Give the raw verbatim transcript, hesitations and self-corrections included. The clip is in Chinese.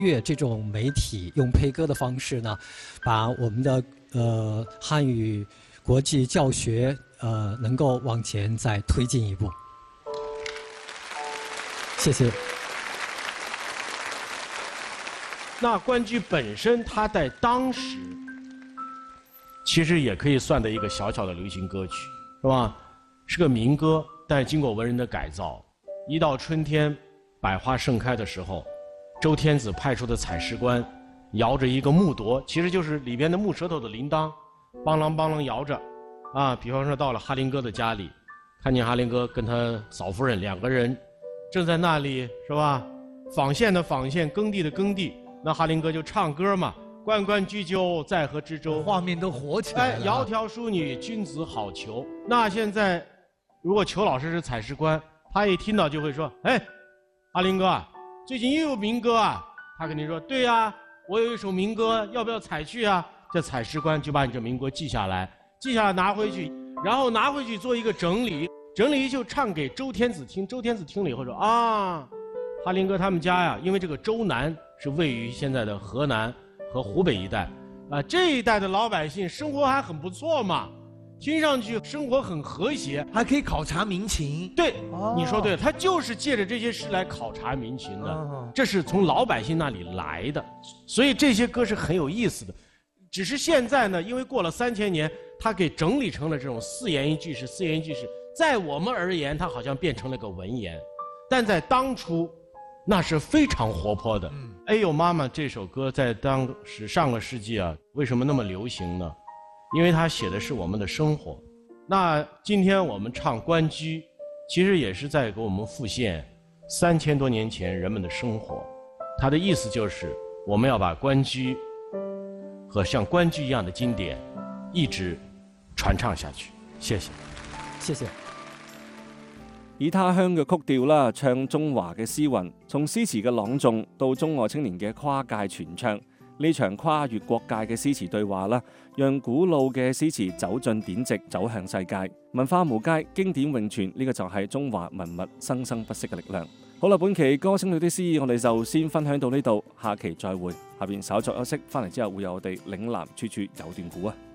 乐这种媒体用配歌的方式呢，把我们的呃汉语国际教学呃能够往前再推进一步。谢谢。 那关雎本身，它在当时其实也可以算的一个小小的流行歌曲，是吧？是个民歌，但是经过文人的改造。一到春天，百花盛开的时候，周天子派出的采石官摇着一个木铎，其实就是里边的木舌头的铃铛，梆啷梆啷摇着。啊，比方说到了哈林哥的家里，看见哈林哥跟他嫂夫人两个人正在那里，是吧？纺线的纺线，耕地的耕地。那哈林哥就唱歌嘛，关关雎鸠，在河之洲， 画面都活起来了。 哎，窈窕淑女，君子好逑。那现在，如果裘老师是采石官，他一听到就会说：“哎，哈林哥啊，最近又有民歌啊。”他肯定说：“对呀、啊，我有一首民歌，要不要采去啊？”这采石官就把你这民歌记下来，记下来拿回去，然后拿回去做一个整理，整理就唱给周天子听。周天子听了以后说：“啊，哈林哥他们家呀，因为这个周南是位于现在的河南和湖北一带，啊，这一带的老百姓生活还很不错嘛，听上去生活很和谐， 还可以考察民情。” 对， 哦、 你说对了，他就是借着这些诗来考察民情的， 哦、 这是从老百姓那里来的，所以这些歌是很有意思的。只是现在呢，因为过了三千年，它给整理成了这种四言一句式，四言一句式，在我们而言，它好像变成了个文言，但在当初，那是非常活泼的。嗯，哎呦妈妈这首歌在当时上个世纪啊，为什么那么流行呢？因为它写的是我们的生活。那今天我们唱关雎，其实也是在给我们复现三千多年前人们的生活。它的意思就是我们要把关雎和像关雎一样的经典一直傳唱下去。謝謝， 謝謝。 以他鄉嘅曲調啦，唱中華嘅詩韻，從詩詞嘅朗誦到中外青年嘅跨界傳唱，呢場跨越國界嘅詩詞對話啦，讓古老嘅詩詞走進典籍，走向世界。文化無界，經典永存，呢、這個就係中華文物生生不息嘅力量。好啦，本期歌聲裏的詩意，我哋就先分享到呢度，下期再會。下邊稍作休息，翻嚟之後會有我哋嶺南處處有段古啊。